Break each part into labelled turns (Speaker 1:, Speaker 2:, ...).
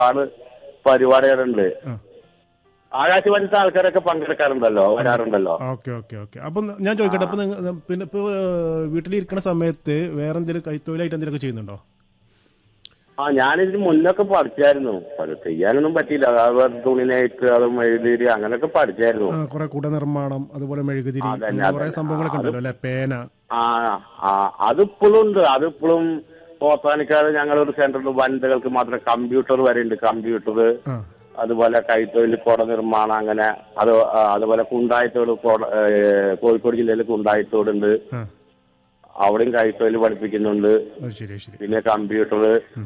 Speaker 1: ഒരുപാട് പരിപാടികളുണ്ട്.
Speaker 2: ആ.
Speaker 1: ആകാശവാണിത്തെ ആൾക്കാരൊക്കെ പങ്കെടുക്കാറുണ്ടല്ലോ, വരാറുണ്ടല്ലോ.
Speaker 2: Okay okay okay. അപ്പം ഞാൻ ചോദിക്കട്ടെ, അപ്പം പിന്നെ ഇപ്പോൾ വീട്ടിലിരിക്കുന്ന സമയത്ത് വേറെ എന്തെങ്കിലും കൈത്തൊഴിലായിട്ട് എന്തെങ്കിലുമൊക്കെ ചെയ്യുന്നുണ്ടോ?
Speaker 1: ഞാനിതിന് മുന്നൊക്കെ പഠിച്ചായിരുന്നു. ചെയ്യാനൊന്നും പറ്റിയില്ല. അതായത് തുണി നെയ്ത്ത്, അത് മെഴുകുതിരി അങ്ങനെയൊക്കെ പഠിച്ചായിരുന്നു.
Speaker 2: കുറെ കുട നിർമ്മാണം, അതുപോലെ മെഴുകുതിരി,
Speaker 1: അതന്നെ
Speaker 2: അങ്ങനെ കുറെ
Speaker 1: അതന്നെ.
Speaker 2: സംഭവങ്ങളൊക്കെ ഉണ്ടല്ലോ അല്ലെ, പേന.
Speaker 1: ആ അതിപ്പോഴും ഉണ്ട്. അതിപ്പോഴും പോത്താനിക്കാട് ഞങ്ങളൊരു സെന്ററിൽ വനിതകൾക്ക് മാത്രം കമ്പ്യൂട്ടർ വരെ ഉണ്ട്. കമ്പ്യൂട്ടർ,
Speaker 2: ആ
Speaker 1: അതുപോലെ കൈത്തൊഴിൽ, കുട നിർമ്മാണം, അങ്ങനെ അതുപോലെ കുണ്ടായിത്തോട്, കോഴിക്കോട് ജില്ലയിൽ കുണ്ടായിത്തോടുണ്ട്.
Speaker 2: ആ,
Speaker 1: അവിടെയും കൈത്തൊഴിൽ പഠിപ്പിക്കുന്നുണ്ട്.
Speaker 2: ശരി ശരി.
Speaker 1: പിന്നെ കമ്പ്യൂട്ടർ,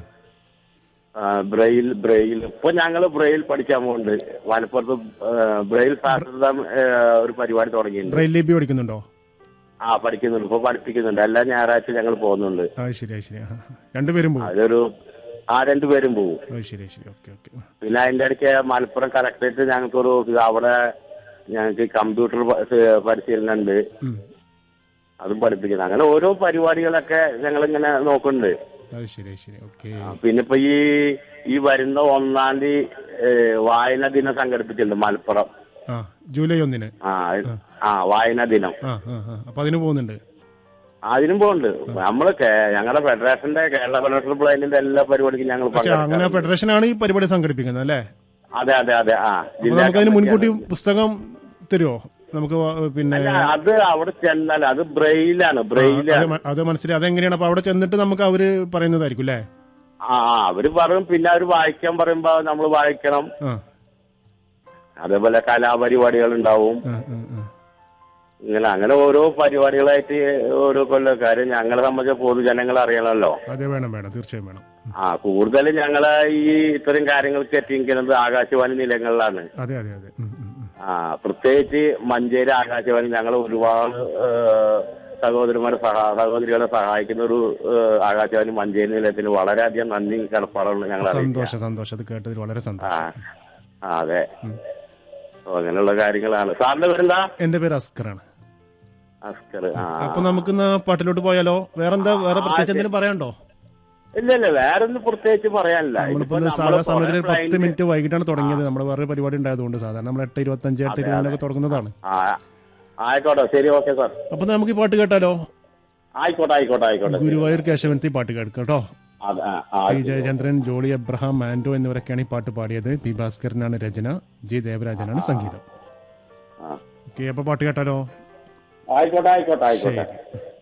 Speaker 1: ബ്രെയിൽ ഇപ്പൊ ഞങ്ങള് ബ്രെയിൽ പഠിക്കാൻ പോകുന്നുണ്ട്. മലപ്പുറത്ത് ബ്രെയിൽ സാക്ഷരത ഒരു പരിപാടി തുടങ്ങിയിട്ടുണ്ട്.
Speaker 2: ബ്രെയിൽ ലിപി പഠിക്കുന്നുണ്ടോ?
Speaker 1: പഠിക്കുന്നുണ്ട്. ഇപ്പൊ പഠിപ്പിക്കുന്നുണ്ട്. എല്ലാ ഞായറാഴ്ച ഞങ്ങൾ പോകുന്നുണ്ട്.
Speaker 2: ശരി ശരി. രണ്ടുപേരും പോകും?
Speaker 1: അതൊരു രണ്ടുപേരും പോകും.
Speaker 2: ശരി ശരി. Okay okay.
Speaker 1: പിന്നെ അതിന്റെ ഇടയ്ക്ക് മലപ്പുറം കളക്ടറേറ്റ് ഞങ്ങൾക്കൊരു അവിടെ ഞങ്ങൾക്ക് കമ്പ്യൂട്ടർ പരിശീലനം ഉണ്ട്. അതും പഠിപ്പിക്കുന്നത്. അങ്ങനെ ഓരോ പരിപാടികളൊക്കെ ഞങ്ങളിങ്ങനെ നോക്കുന്നുണ്ട്.
Speaker 2: ശരി ശരി. ഓക്കെ.
Speaker 1: പിന്നെ ഇപ്പൊ ഈ വരുന്ന 1-ാം തീയതി വായനാ ദിനം സംഘടിപ്പിച്ചിട്ടുണ്ട് മലപ്പുറം.
Speaker 2: ജൂലൈ 1-ന്.
Speaker 1: വായനാ ദിനം.
Speaker 2: അപ്പൊ അതിന് പോകുന്നുണ്ട്?
Speaker 1: അതിനും പോകുന്നുണ്ട്. നമ്മള് ഞങ്ങളുടെ ഫെഡറേഷന്റെ, കേരള ഫെഡറേഷൻ ബ്ലൈൻഡിന്റെ എല്ലാ പരിപാടിക്കും ഞങ്ങൾ
Speaker 2: അങ്ങനെ ഫെഡറേഷനാണ് ഈ പരിപാടി സംഘടിപ്പിക്കുന്നത് അല്ലേ?
Speaker 1: അതെ അതെ അതെ.
Speaker 2: നമുക്കതിന് മുൻകൂട്ടി പുസ്തകം തരുമോ നമുക്ക്? പിന്നെ
Speaker 1: അത് അവിടെ ചെന്നാൽ അത് ബ്രെയിലാണ്.
Speaker 2: അത് മനസ്സിലായി. അതെങ്ങനെയാണ്? അപ്പൊ അവിടെ ചെന്നിട്ട് നമുക്ക് അവര് പറയുന്നതായിരിക്കും അല്ലേ?
Speaker 1: അവര് പറയും. പിന്നെ അവര് വായിക്കാൻ പറയുമ്പോ നമ്മൾ വായിക്കണം. അതേപോലെ കലാപരിപാടികൾ ഉണ്ടാവും. അങ്ങനെ ഓരോ പരിപാടികളായിട്ട് ഓരോ കൊല്ലക്കാരും ഞങ്ങളെ സംബന്ധിച്ച പൊതുജനങ്ങൾ അറിയണമല്ലോ.
Speaker 2: അതെ, വേണം വേണം, തീർച്ചയായും വേണം.
Speaker 1: കൂടുതൽ ഞങ്ങളെ ഈ ഇത്തരം കാര്യങ്ങൾക്ക് എത്തിക്കുന്നത് ആകാശവാണി നിലയങ്ങളിലാണ്.
Speaker 2: അതെ അതെ അതെ.
Speaker 1: പ്രത്യേകിച്ച് മഞ്ചേരി ആകാശവാണി ഞങ്ങൾ ഒരുപാട് സഹോദരികളെ സഹായിക്കുന്ന ഒരു ആകാശവാണി മഞ്ചേരി നിലയത്തിന് വളരെയധികം നന്ദി കടപ്പാടുണ്ട് ഞങ്ങൾ.
Speaker 2: സന്തോഷം. അത് കേട്ടതിൽ വളരെ സന്തോഷം.
Speaker 1: അതെ, അങ്ങനെയുള്ള കാര്യങ്ങളാണ്. സാറിന്റെ പേരെന്താ?
Speaker 2: എന്റെ പേര് അസ്കറാണ്.
Speaker 1: അസ്കർ.
Speaker 2: അപ്പൊ നമുക്ക് പാട്ടിലോട്ട് പോയാലോ? വേറെ പ്രത്യേകിച്ച് എന്തെങ്കിലും പറയാനുണ്ടോ?
Speaker 1: ഇല്ല, വേറെ ഒന്നും പ്രത്യേകിച്ച് പറയാനില്ല.
Speaker 2: നമ്മളിപ്പോ സാധാരണ സമയത്തിന് 10 മിനിറ്റ് വൈകിട്ടാണ് തുടങ്ങിയത്. നമ്മുടെ വേറെ പരിപാടി ഉണ്ടായതുകൊണ്ട് സാധാരണ നമ്മൾ 8:25, 8:20 തുടങ്ങുന്നതാണ്.
Speaker 1: ആയിക്കോട്ടെ, ശരി, ഓക്കെ സാർ.
Speaker 2: അപ്പൊ നമുക്ക് ഈ പാട്ട് കേട്ടാലോ?
Speaker 1: ആയിക്കോട്ടെ.
Speaker 2: ഗുരുവായൂർ കേശവനത്തി പാട്ട് കേൾക്കാം കേട്ടോ. പി ജയചന്ദ്രൻ, ജോളി എബ്രഹാം, മാൻഡോ എന്നിവരൊക്കെയാണ് ഈ പാട്ട് പാടിയത്. പി ഭാസ്കരനാണ് രചന, ജി ദേവരാജനാണ് സംഗീതം. ഓക്കെ, അപ്പൊ പാട്ട് കേട്ടാലോ?
Speaker 1: ആയിക്കോട്ടെ.